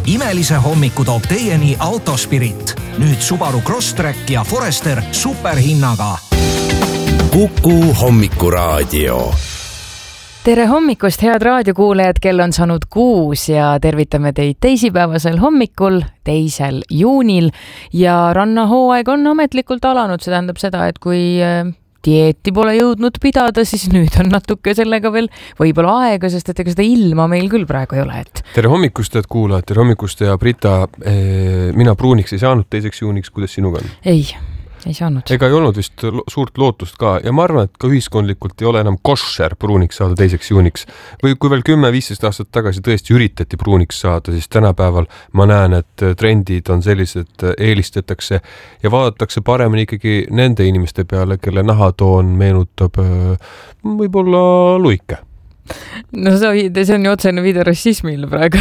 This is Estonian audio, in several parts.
imelise hommiku toob teieni Autospirit. Nüüd Subaru Crosstrek ja Forester superhinnaga. Kuku hommikuraadio. Tere hommikust, head raadiokuulajad, kell on saanud 6 ja tervitame teid teisipäevasel hommikul, 2. juunil ja rannahooaeg on ametlikult alanud. See tähendab seda, et kui dieeti pole jõudnud pidada, siis nüüd on natuke sellega veel võib-olla aega, sest et ega seda ilma meil küll praegu ei ole. Tere hommikust, head kuulajad, tere hommikust ja Brita, mina pruuniks ei saanud 2. juuniks, kuidas sinuga on? Ei saanud. Ega ei olnud vist suurt lootust ka ja ma arvan, et ka ühiskondlikult ei ole enam koššer pruuniks saada 2. juuniks. Või kui veel 10-15 aastat tagasi tõesti üritati pruuniks saada, siis tänapäeval ma näen, et trendid on sellised, eelistatakse ja vaadatakse paremini ikkagi nende inimeste peale, kelle nahatoon meenutab võib-olla luike. No see on ju otsene viide rassismile praegu.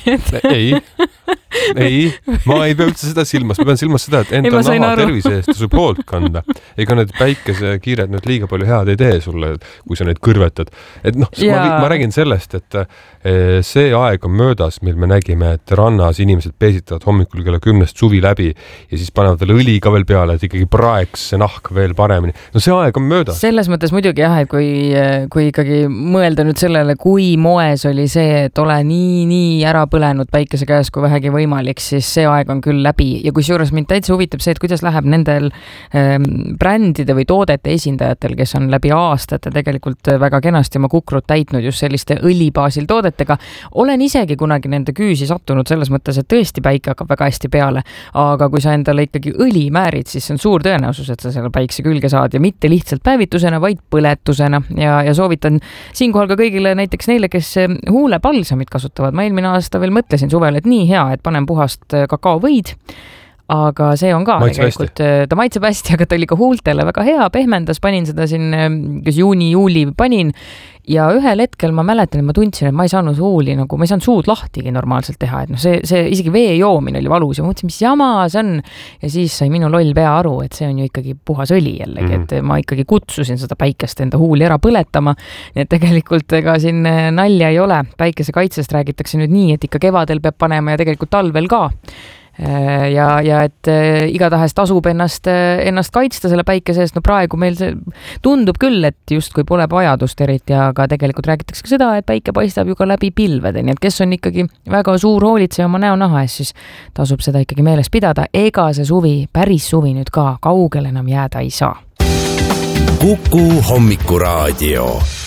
Ei, ma ei pea üldse seda silmas. Ma pean silmas seda, et enda naha tervise eest tasub hoolt kanda. Ega need päikesekiired nüüd liiga palju head ei tee sulle, kui sa neid kõrvetad. Et ma räägin sellest, et see aeg on möödas, mil me nägime, et rannas inimesed peesitavad hommikul kella 10 suvi läbi ja siis panevad veel õli ka veel peale, et ikkagi praeks see nahk veel paremini. No see aeg on möödas. Selles mõttes muidugi jah, et kui ikkagi mõelda nüüd sellele, kui moes oli see, et ole nii ära põlenud päikese käes, kui vähegi võimalik, siis see aeg on küll läbi. Ja kui juures mind täitsa huvitab see, et kuidas läheb nendel brändide või toodete esindajatel, kes on läbi aastate tegelikult väga kenasti oma kukrut täitnud just selliste õlibaasil toodetega. Olen isegi kunagi nende küüsi sattunud selles mõttes, et tõesti päike hakkab väga hästi peale, aga kui sa endale ikkagi õli määrid, siis on suur tõenäosus, et sa selle päikse külge saad ja mitte lihtsalt päevitusena, vaid põletusena ja soovitan siinkohal ka kõigile näiteks neile, kes huulepalsamit kasutavad. Ma eelmine aasta veel mõtlesin suvel, et nii hea, et panen puhast kakaovõid, aga see on ka tegelikult, ta maitseb hästi, aga ta oli ka huultele väga hea, pehmendas, panin seda siin, kas juuni-juuli panin ja ühel hetkel ma mäletan, et ma tundsin, et ma ei saanud huuli, nagu ma ei saanud suud lahtigi normaalselt teha, et see isegi vee joomine oli valus ja mõtlesin, mis jama see on ja siis sai minu loll pea aru, et see on ju ikkagi puhas õli jällegi, et ma ikkagi kutsusin seda päikest enda huuli ära põletama, nii et tegelikult ega siin nalja ei ole, päikese kaitsest räägitakse nüüd nii, et ikka kevadel peab panema ja tegelikult talvel ka. Ja et igatahes tasub ennast kaitsta selle päikese eest. No praegu meil see tundub küll, et justkui pole vajadust eriti, aga tegelikult räägitakse ka seda, et päike paistab ju ka läbi pilvede, nii et kes on ikkagi väga suur hoolitseja oma näonaha ees, siis tasub seda ikkagi meeles pidada. Ega see suvi, päris suvi nüüd ka kaugel enam jääda ei saa. Kuku hommikuraadio.